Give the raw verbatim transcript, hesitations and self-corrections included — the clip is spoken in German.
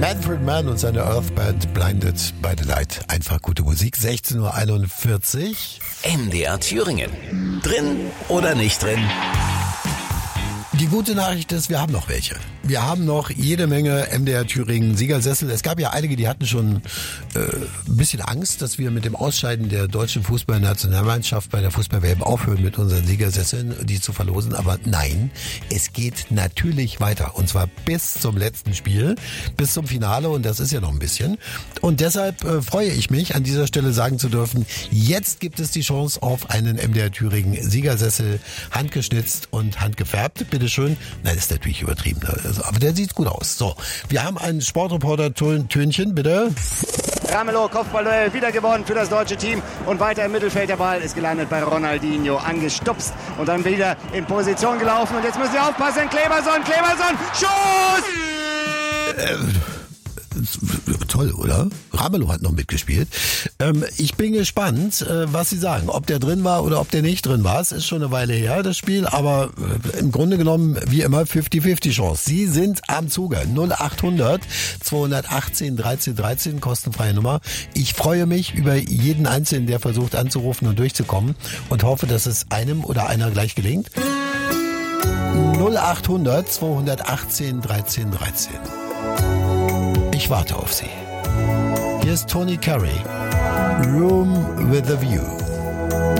Manfred Mann und seine Earthband Blinded by the Light. Einfach gute Musik. sechzehn Uhr einundvierzig. M D R Thüringen. Drin oder nicht drin? Die gute Nachricht ist, wir haben noch welche. Wir haben noch jede Menge M D R Thüringen Siegersessel. Es gab ja einige, die hatten schon äh, ein bisschen Angst, dass wir mit dem Ausscheiden der deutschen Fußballnationalmannschaft bei der Fußball-W M aufhören mit unseren Siegersesseln, die zu verlosen. Aber nein, es geht natürlich weiter. Und zwar bis zum letzten Spiel, bis zum Finale. Und das ist ja noch ein bisschen. Und deshalb äh, freue ich mich, an dieser Stelle sagen zu dürfen, jetzt gibt es die Chance auf einen M D R Thüringen Siegersessel, handgeschnitzt und handgefärbt. Bitte schön. Nein, das ist natürlich übertrieben. Also, aber der sieht gut aus. So, wir haben einen Sportreporter-Tönchen, bitte. Ramelow, Kopfballduell, wieder gewonnen für das deutsche Team. Und weiter im Mittelfeld, der Ball ist gelandet bei Ronaldinho, angestupst und dann wieder in Position gelaufen. Und jetzt müssen Sie aufpassen, Kleberson, Kleberson, Schuss! Äh, toll, oder? Ramelow hat noch mitgespielt. Ähm, ich bin gespannt, äh, was Sie sagen. Ob der drin war oder ob der nicht drin war. Es ist schon eine Weile her, das Spiel. Aber äh, im Grunde genommen, wie immer, fünfzig fünfzig Chance. Sie sind am Zuge. null achthundert zweihundertachtzehn dreizehn dreizehn, kostenfreie Nummer. Ich freue mich über jeden Einzelnen, der versucht anzurufen und durchzukommen. Und hoffe, dass es einem oder einer gleich gelingt. null achthundert zweihundertachtzehn dreizehn dreizehn. Ich warte auf Sie. Hier ist Tony Curry. Room with a View.